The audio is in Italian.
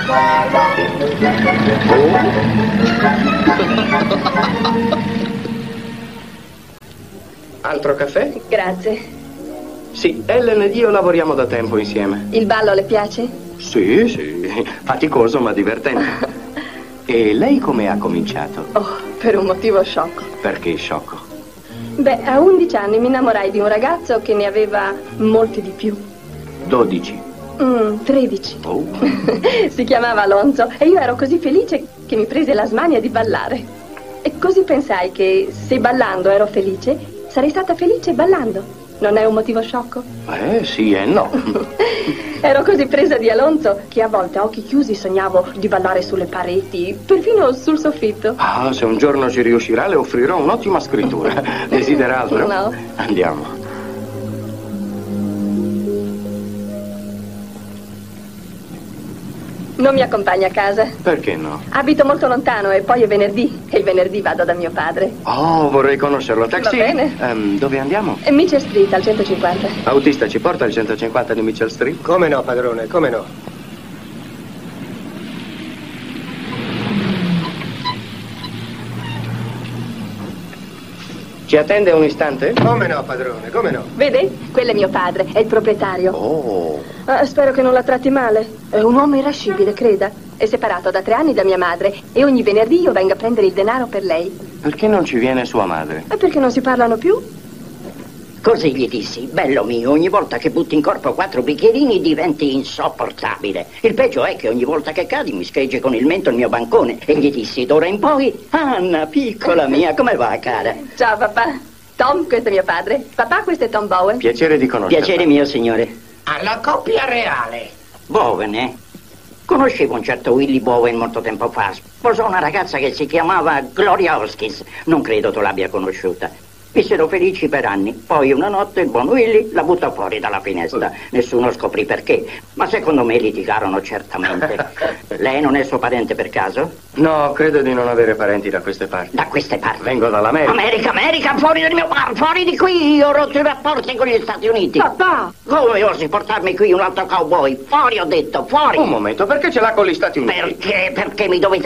Altro caffè? Grazie. Sì, Ellen ed io lavoriamo da tempo insieme. Il ballo le piace? Sì, sì, faticoso ma divertente. E lei come ha cominciato? Oh, per un motivo sciocco. Perché sciocco? Beh, a 11 anni mi innamorai di un ragazzo che ne aveva molti di più. 12. 13. Oh. Si chiamava Alonso e io ero così felice che mi prese la smania di ballare. E così pensai che se ballando ero felice, sarei stata felice ballando. Non è un motivo sciocco? Sì e no. Ero così presa di Alonso che a volte a occhi chiusi sognavo di ballare sulle pareti, perfino sul soffitto. Ah, se un giorno ci riuscirà le offrirò un'ottima scrittura. Desidera altro? No. Andiamo. Non mi accompagna a casa? Perché no? Abito molto lontano e poi è venerdì e il venerdì vado da mio padre. Oh, vorrei conoscerlo. Taxi? Va bene. Dove andiamo? Mitchell Street al 150. Autista ci porta al 150 di Mitchell Street? Come no, padrone, come no? Ci attende un istante? Come no, padrone, come no? Vede? Quello è mio padre, è il proprietario. Oh. Spero che non la tratti male. È un uomo irascibile, creda. È separato da 3 anni da mia madre e ogni venerdì io vengo a prendere il denaro per lei. Perché non ci viene sua madre? E perché non si parlano più? Così gli dissi, bello mio, ogni volta che butti in corpo 4 bicchierini diventi insopportabile. Il peggio è che ogni volta che cadi mi scheggi con il mento il mio bancone. E gli dissi, d'ora in poi, Anna, piccola mia, come va, cara? Ciao, papà. Tom, questo è mio padre. Papà, questo è Tom Bowen. Piacere di conoscerla. Piacere mio, signore. Alla coppia reale. Bowen, eh? Conoscevo un certo Willy Bowen molto tempo fa. Sposò una ragazza che si chiamava Gloria Hoskins. Non credo tu l'abbia conosciuta. Vissero felici per anni. Poi una notte il buon Willy la buttò fuori dalla finestra. Nessuno scoprì perché, ma secondo me litigarono certamente. Lei non è suo parente per caso? No, credo di non avere parenti da queste parti. Da queste parti? Vengo dall'America. America, fuori del mio bar, fuori di qui! Ho rotto i rapporti con gli Stati Uniti. Papà! Come osi portarmi qui un altro cowboy? Fuori, ho detto, fuori! Un momento, perché ce l'ha con gli Stati Uniti? Perché mi dovete